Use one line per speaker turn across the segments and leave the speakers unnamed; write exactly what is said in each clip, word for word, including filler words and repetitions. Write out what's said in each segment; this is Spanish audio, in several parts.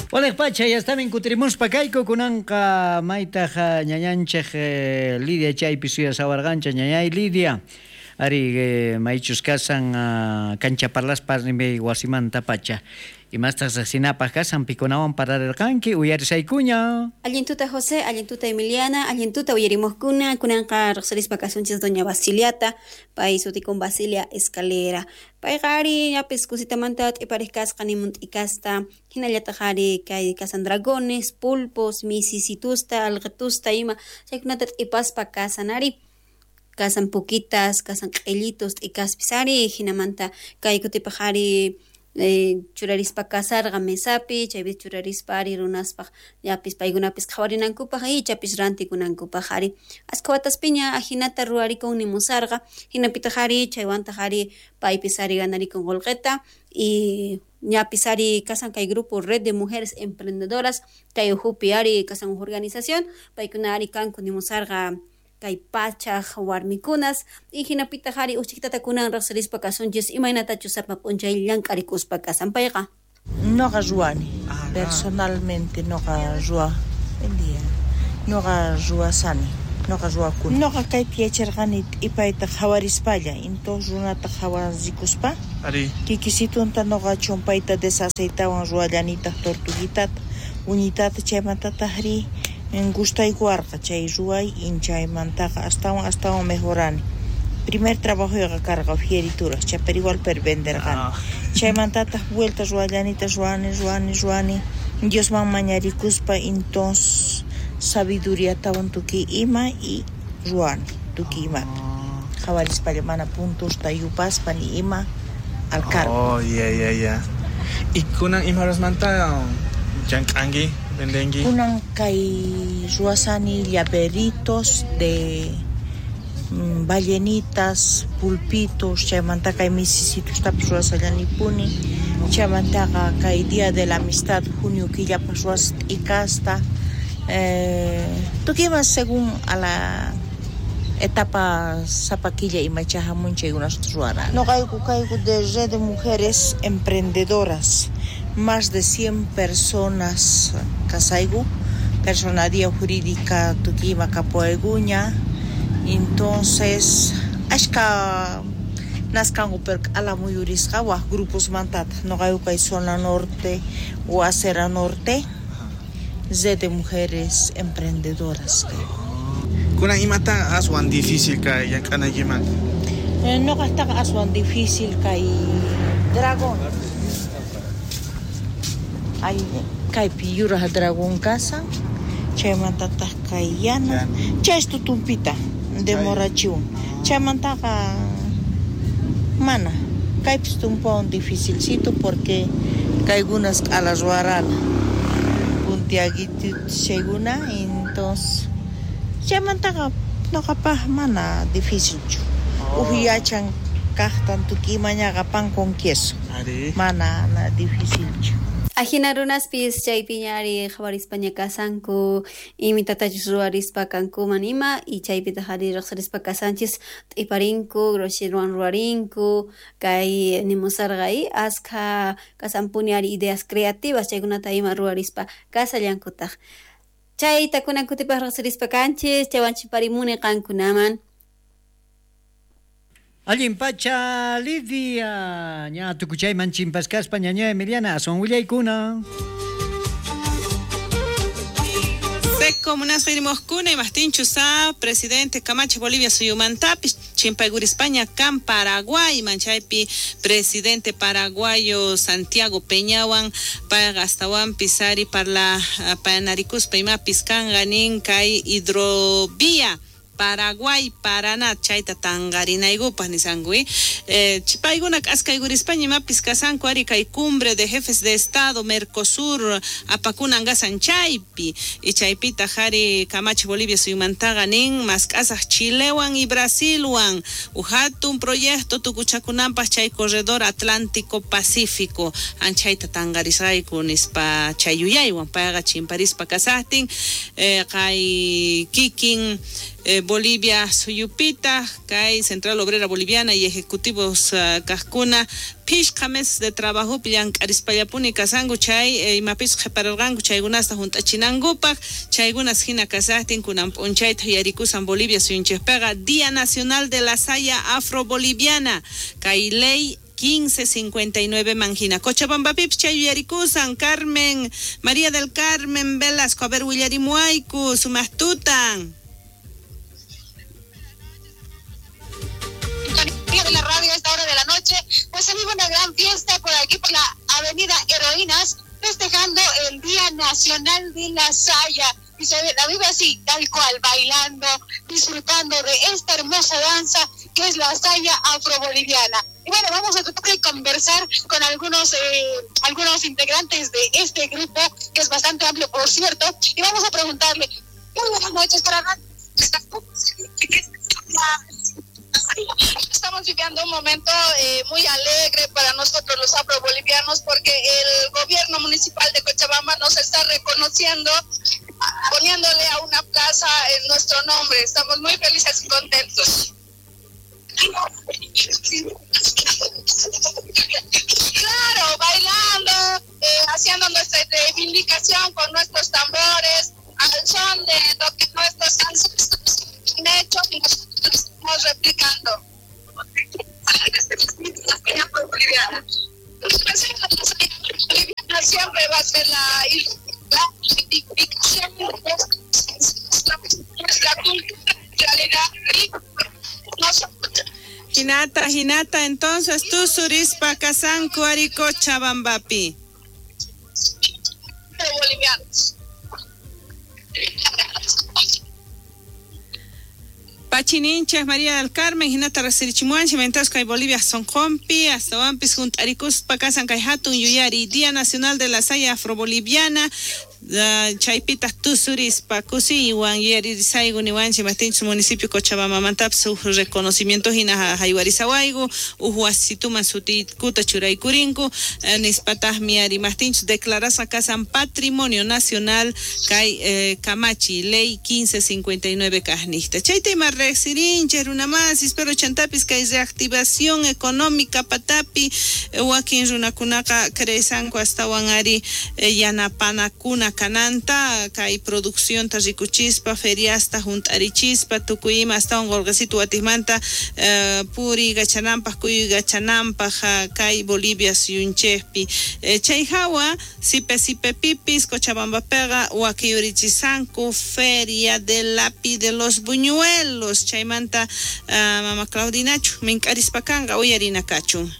Oleg Pacha, ya está en Kutrimuspa Kayko kunanka maitaja ñañanchej Lidia Chaypi suya sawargancha ñañay Lidia. Ari eh, maichus kasan uh, cancha parlaspas ni wasimanta pacha. Y más tasasinapas kasan pikonawan pararerkanki uyarisaykuña.
Allintuta José, allintuta Emiliana, allintuta uyarimoscuna, kunanqa riqsirispa kasunchis doña Basiliata, pay sutikun Basilia Escalera. Pay qari yapis kusitamanta t'ipariskasqa nimunt'ikasta, hinallata qari kay kasan dragones, pulpos, misisitusta, alqitusta ima, chaykunata t'ipaspa kasanari. Kasan puquitas, kasan q'illitos t'ikaspis hinamanta kay kutipa qari Eh, churarispa kasarqa mesapi, chaypis churarispa ari runaspaq yapis paykunapis qhawarinankupaq ichapis rantikunankupaq ari asqa wataspiña ajinata ruwarikun nimusarqa hinapitaq ari chaywantaq ari paypis ari ganarikun qullqita y ñapis ari kasan kay grupo Red de Mujeres Emprendedoras kay uhupi ari kasan organización paykuna ari kanku nimusarqa kay pachaq warmikunas y hinapita qhari uchiktata kunan riqsirispa kasunchis imaynata chusapa p'unchay llank'arikuspa kasan payqa.
Noqa ruwani, personalmente noqa ruwa, el día, noqa ruwasani, noqa ruwakuni. Noqa kaypi yacharqani t'ipayta qhawarispalla, entonces runata qhawarikuspa, kikisitunta noqa chumpayta desaceitawan ruwallanitaq tortuguitata, uñitata chaymantataq ri en gustaykuarqa chay ruway inchaymantaqa astawan astawan mejorani. Primer trabajo yoqa karqa fierituras, chapar igual per venderqani. Chaymantataq vuelta ruwallanita ruwani ruwani ruwani. Diosman mañarikuspa entonces sabiduriatawan tuki ima y ruwani tuki ima. Qhawarispalla mana puntusta yupaspa ni ima al cargo.
Oh, yeah, yeah, yeah. Y kunan imarasmanta llank'anki vendengi.
Kunan kay ruwasani llaveritos de mm, ballenitas, pulpitos, chaymanta kay misisitustapas ruwasallanipuni, chaymantaqa kay Día de la Amistad junio killapas ruwas t'ikasta, eh, tukimas según a la etapa sapakilla imachahamun chaykunas ruwara. No kayku kayku de Red de Mujeres Emprendedoras. Más de cien personas kasaygu, personalidad jurídica tukima kapoeguña, entonces ashka naskangu per ala muyurisqa wa grupos mantata no kay zona norte o acera norte Z de Mujeres Emprendedoras.
Kunan imata aswan difícil kay llank'anakiman.
Eh, no gastaqa aswan difícil kay dragón. Ay, kaypi yuraq dragón kasan, chaymantataq kay yana, chaystu tumpita de morachiwan. Chaymantaqa mana, kaypis tumpawan dificilcito porque kaygunas alas ruwarana, puntiaguitut chayguna, entonces chaymantaqa noqapaq mana dificilchu. Uhiyachan kaqtan tukimañaqa pan con queso, mana na dificilchu.
Ajina runaspis chaypi ñari qhawarispaña kasanku imitatachus ruwarispa kankuman ima y chaypita qhari riqsirispa kasanchis t'ipparinku, groshiruwan ruwarinku kay nimusarqay asqa kasanpuni ari ideas creativas chaykunata ima ruwarispa kasallankutaq. Chayta kunan kutipaq riqsirispa kanchis chaywanchis parimuni qankunaman.
Allin Pacha Lidia, ña tukuchayman chimpaskaspa ñaña Emiliana, ason willaykuna.
Comunas Moscuna y Martín Chusá, presidente Camacho Bolivia Suyumantapi, Chimpaiguri España, Can Paraguay, Manchaipi, presidente paraguayo Santiago Peñawan, Pagastawan Pisari para la Panaricus Peima Piscan Ganin Kai Hidrovía. Paraguay, Paraná, Chaita Tangarina y Gupas ni Sangui. Chipaigunak Ascaiguri España, Mapis Casanco, Arica y Cumbre de Jefes de Estado, Mercosur, Apacunanga Sanchaipi, y Chaipita Jari Camacho Bolivia, Suyumantaga Nin, Mascasas Chilewan y Brasilwan, Ujatu, un proyecto Tucuchacunampas, Chay Corredor Atlántico Pacífico, Anchaita Tangarisay Kunispa Chayuyaywan, Paga Chimparispa Casatin, Kai Kikin. Eh, Bolivia suyupita, kay Central Obrera Boliviana y ejecutivos uh, Cascuna, pishqa meses de trabajo pillan k'arispallapuni kasangu chay eh, imapis qhipararqanku chaykunasta hunt'achinankupak chaykunas hina kasaqtin kunan p'unchayta yarikusan Bolivia suyunchikpiqa Día Nacional de la Saya Afro-Boliviana kay ley quince cincuenta y nueve Manjina. Cochabamba Pips Chayuyarikusan, Carmen, María del Carmen Velasco, a ver, Willarimuayku, Sumastutan.
De la radio a esta hora de la noche, pues se vive una gran fiesta por aquí por la avenida Heroínas, festejando el Día Nacional de la Saya. Y se la vive así, tal cual, bailando, disfrutando de esta hermosa danza que es la saya afro-boliviana. Y bueno, vamos a tratar de conversar con algunos eh, algunos integrantes de este grupo, que es bastante amplio, por cierto, y vamos a preguntarle, muy buenas noches, para
Estamos viviendo un momento eh, muy alegre para nosotros los afro-bolivianos porque el gobierno municipal de Cochabamba nos está reconociendo, poniéndole a una plaza en nuestro nombre. Estamos muy felices y contentos. Claro, bailando, eh, haciendo nuestra reivindicación con nuestros tambores, al son de lo que nuestros ancestros han hecho y nosotros estamos replicando. Siempre va a ser la reivindicación de nuestra cultura, realidad y nosotros.
Hinata, Hinata, entonces tú surispa Kazán Cuarico Chabambapi.
Bolivianos.
Pachininchas, María del Carmen, Hinata Rasirichimuanchi, mientras que Bolivia son compi, hasta Wampis, Juntaricus, Pacasan Caihatun, Yuyari, Día Nacional de la Saya Afro-Boliviana. Uh, chaypitas tusuris pakusi iwan yeri saigu niwanchi matinchu municipio Cochabamba mantap su reconocimiento hina haywarisawayu uhuasituman suti kuta churay kurinku nispatah miari matinchu declarasa kasan patrimonio nacional kay eh, Camachi ley quince cincuenta y nueve kahnista chaytema resirinche runa más espero chantapis kay reactivación económica patapi wakin runakunaka cresanku hasta wangari eh, yanapanakuna cananta kay producción tarikuchispa feriasta juntarichispa tukuyima hasta un gorgasito atismanta uh, puri gachanampa kuyu gachanampa kay Bolivia siyunchespi eh, chay hawa sipe sipe pipis Cochabamba pega wakiyurichisanku feria del lápiz de los buñuelos chaymanta uh, mama Claudinachu minkarispakanqa uyarina kachun.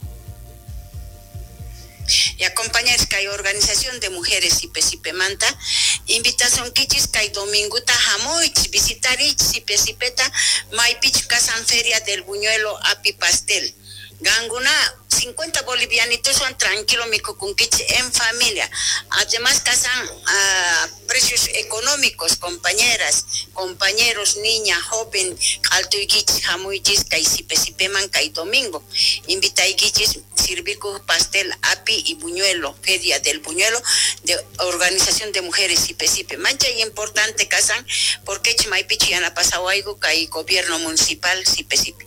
Y acompañar Sky Organización de Mujeres Sipe Sipe Manta, invitación kichis Sky Dominguta Jamoich, visitarich Sipe Sipeta, Maipich Casan Feria del Buñuelo Api Pastel. Ganguna, cincuenta bolivianitos son tranquilos, mi cucunquiche en familia. Además, casan uh, precios económicos, compañeras, compañeros, niña, joven, alto y guichis, jamuichis, kai sipe sipe man, kai domingo. Invita y guichis, servir con pastel, api y buñuelo, feria del buñuelo, de Organización de Mujeres sipe sipe. Mancha y importante, casan, porque chimaipichi yana pasado algo, kai gobierno municipal sipe sipe.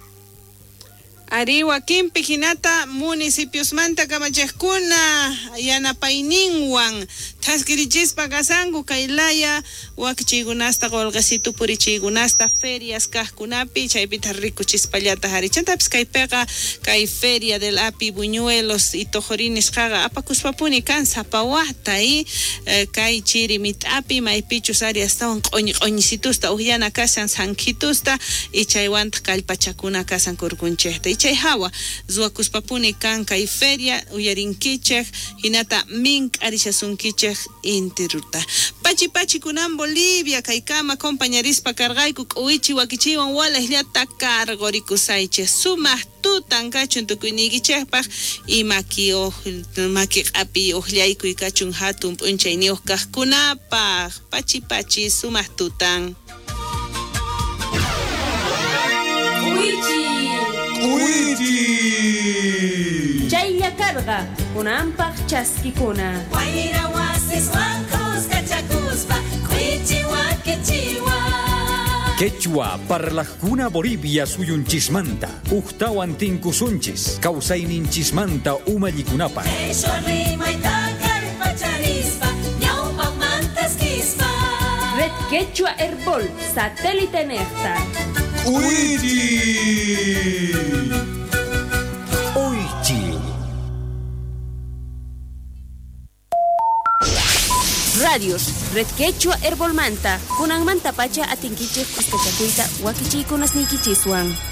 Ariwa Kimpi Hinata municipios manta Camachescuna Yanapaininwan Tasquirichispa Casangu Kailaya Wakchigunasta Golgasitu Purichigunasta Ferias Cascunapi Chaipita Rico Chispallata Harichantapis Kaipega Kai Feria del Api Buñuelos y Tojorines Jaga Apacuspapuni Cansa Pawata y Kai Chirimit Api Maipichus Arias Taun Oñisitusta Ujana Casan Sankitusta y Chaiwant Kalpachacuna Casan Curcunchesta chay hawa zuakuspapuni kan kay feria uyarinkichej hinata mink arishasunkichej intiruta pachi pachi kunan Bolivia kay kama compañerispa kargayku k'uwichi wakichiwan walajllata kargorikusaychej sumaj tutan kachun tukuynikichejpaj y maki maki q'api ujllaykuy kachun hatun p'unchayniyuq kaqkunapaj pachi pachi sumaj tutan.
Uiti Chaylla carga kunampaq chaskikuna Guayra wasis wankos kachakuspa Kuichi wakichiwa
Quechua parlajkuna Bolivia suyunchismanta. Uchtawan tinkusunchis. Kausayninchismanta umallikunapa.
Red Quechua Herbol, satélite Nectar.
Uichi. Oichi.
Radios, Red Quechua Herbol Manta. Kunang manta pacha atingkichik iskachakuita wakichikunas nikichiswan.